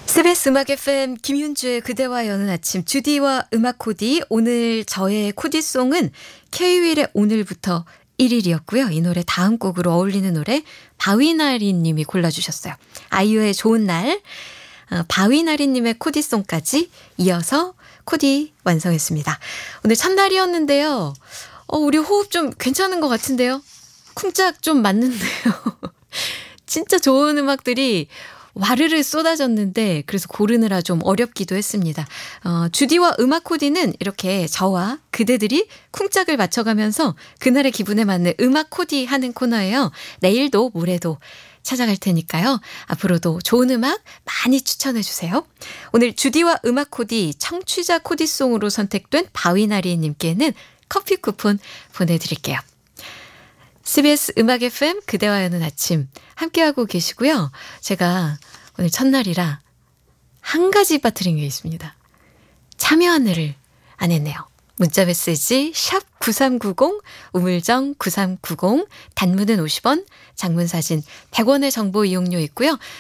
CBS 음악 FM 김윤주의 그대와 여는 아침 주디와 음악 코디. 오늘 저의 코디송은 K-윌의 오늘부터 1일이었고요. 이 노래 다음 곡으로 어울리는 노래 바위나리 님이 골라주셨어요. 아이유의 좋은 날. 바위나리 님의 코디송까지 이어서 코디 완성했습니다. 오늘 첫날이었는데요. 우리 호흡 좀 괜찮은 것 같은데요. 쿵짝 좀 맞는데요. 진짜 좋은 음악들이 와르르 쏟아졌는데 그래서 고르느라 좀 어렵기도 했습니다. 주디와 음악 코디는 이렇게 저와 그대들이 쿵짝을 맞춰가면서 그날의 기분에 맞는 음악 코디 하는 코너예요. 내일도 모레도 찾아갈 테니까요. 앞으로도 좋은 음악 많이 추천해 주세요. 오늘 주디와 음악 코디 청취자 코디송으로 선택된 바위나리 님께는 커피 쿠폰 보내드릴게요. CBS 음악 FM 그대와 여는 아침 함께하고 계시고요. 제가 오늘 첫날이라 한 가지 빠뜨린 게 있습니다. 참여 안내를 안 했네요. 문자메시지 샵 9390 우물정 9390 단문은 50원 장문사진 100원의 정보 이용료 있고요.